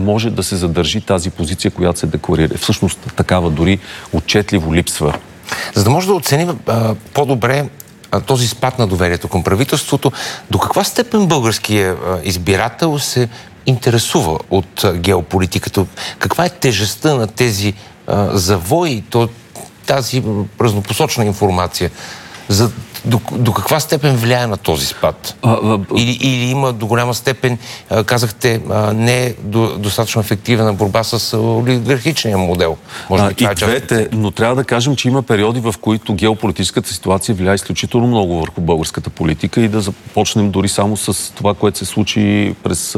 може да се задържи тази позиция, която се декларира. Всъщност такава дори отчетливо липсва. За да може да оценим по-добре този спад на доверието към правителството, до каква степен българският избирател се интересува от геополитиката? Каква е тежестта на тези завои, тази разнопосочна информация? До каква степен влияе на този спад? Или има до голяма степен, казахте, не е достатъчно ефективна борба с олигархичния модел? Може би това и двете, но трябва да кажем, че има периоди, в които геополитическата ситуация влияе изключително много върху българската политика и да започнем дори само с това, което се случи през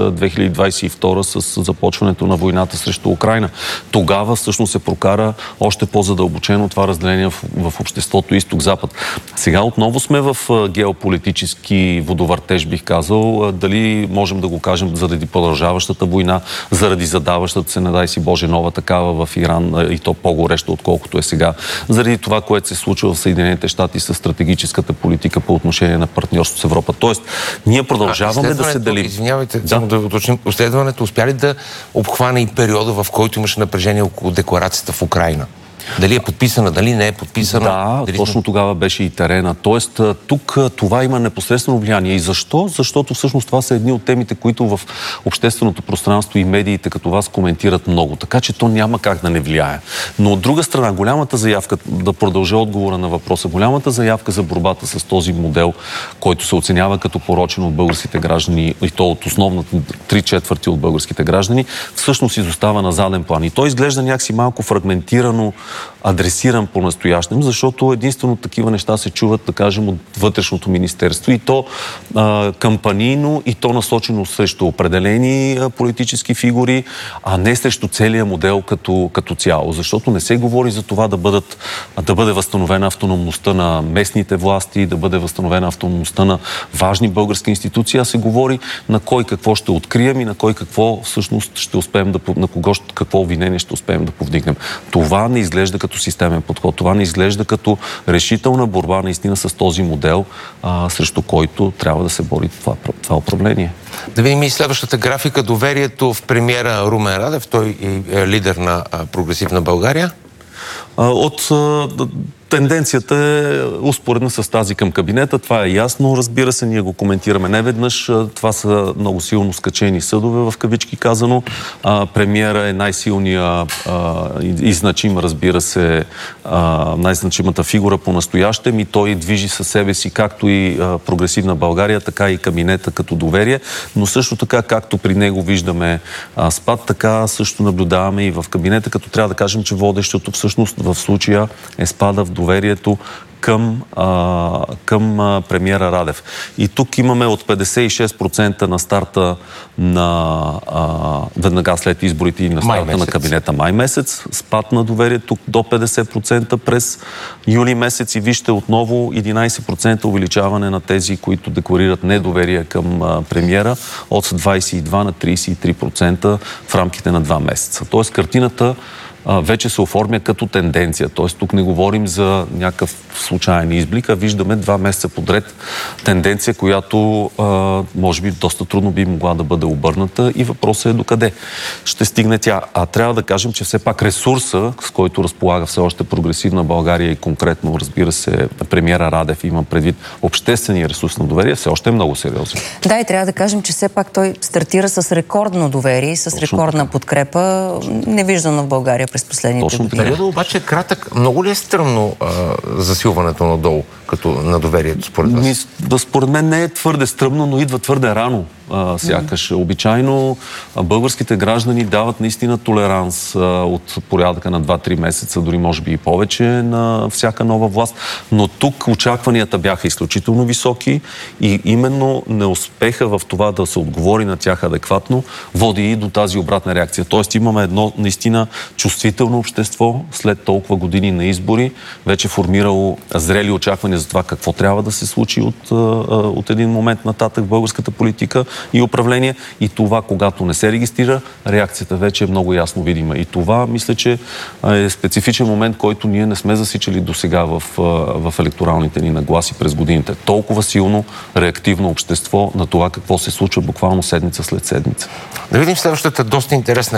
2022 с започването на войната срещу Украйна. Тогава всъщност се прокара още по-задълбочено това разделение в обществото изток-запад. Сега отново сме в геополитически водовъртеж, бих казал. Дали можем да го кажем заради продължаващата война, заради задаващата се, не дай си Боже, нова такава в Иран и то по-горещо, отколкото е сега. Заради това, което се случва в Съединените щати с стратегическата политика по отношение на партньорство с Европа. Тоест, ние продължаваме да се делим. Извинявайте, само да уточним. Изследването успя ли да обхване и периода, в който имаше напрежение около декларацията в Украйна? Дали е подписана, дали не е подписана? Да, точно тогава беше и терена. Тоест, тук това има непосредствено влияние. И защо? Защото всъщност това са едни от темите, които в общественото пространство и медиите като вас коментират много. Така че то няма как да не влияе. Но от друга страна, голямата заявка, да продължа отговора на въпроса, голямата заявка за борбата с този модел, който се оценява като порочен от българските граждани, и то от основната 3/4 от българските граждани, всъщност изостава на заден план. И той изглежда някакси малко фрагментирано адресиран по-настоящем, защото единствено такива неща се чуват, да кажем, от вътрешното министерство и то кампанийно, и то насочено срещу определени политически фигури, а не срещу целия модел като цяло. Защото не се говори за това да бъде възстановена автономността на местните власти, да бъде възстановена автономността на важни български институции, а се говори на кой какво ще открием и на кой какво всъщност ще успеем на кого какво обвинение ще успеем да повдигнем. Това не изглежда като системен подход. Това не изглежда като решителна борба наистина с този модел, срещу който трябва да се бори това управление. Да видим и следващата графика. Доверието в премиера Румен Радев. Той е лидер на Прогресивна България. Тенденцията е успоредна с тази към кабинета. Това е ясно. Разбира се, ние го коментираме неведнъж. Това са много силно скачени съдове, в кавички казано. Премиера е най-силният и значим, разбира се, най-значимата фигура по-настоящем и той движи със себе си както и Прогресивна България, така и кабинета като доверие. Но също така, както при него виждаме спад, така също наблюдаваме и в кабинета, като трябва да кажем, че водещото всъщност в случая е спада в доверието към премиера Радев. И тук имаме от 56% на старта на веднага след изборите и на старта на кабинета май месец, спад на доверието до 50% през юли месец и вижте отново 11% увеличаване на тези, които декларират недоверие към премиера от 22 на 33% в рамките на 2 месеца. Тоест картината вече се оформя като тенденция. Тоест тук не говорим за някакъв случайен изблик, а виждаме 2 месеца подред тенденция, която може би доста трудно би могла да бъде обърната и въпросът е докъде ще стигне тя. А трябва да кажем, че все пак ресурса, с който разполага все още Прогресивна България и конкретно, разбира се, премиера Радев, има предвид обществения ресурс на доверие, все още е много сериозен. Да, и трябва да кажем, че все пак той стартира с рекордно доверие и с рекордна подкрепа, невиждана в България през последните години. Периодът обаче е кратък. Много ли е стръмно засилването надолу, като на доверието, според вас? Според мен не е твърде стръмно, но идва твърде рано. Сякаш. Обичайно българските граждани дават наистина толеранс от порядъка на 2-3 месеца, дори може би и повече на всяка нова власт. Но тук очакванията бяха изключително високи и именно неуспеха в това да се отговори на тях адекватно води и до тази обратна реакция. Тоест имаме едно наистина чувствително общество след толкова години на избори, вече формирало зрели очаквания за това какво трябва да се случи от един момент нататък в българската политика и управление. И това, когато не се регистрира, реакцията вече е много ясно видима. И това, мисля, че е специфичен момент, който ние не сме засичали досега в електоралните ни нагласи през годините. Толкова силно реактивно общество на това какво се случва буквално седмица след седмица. Да видим следващата доста интересна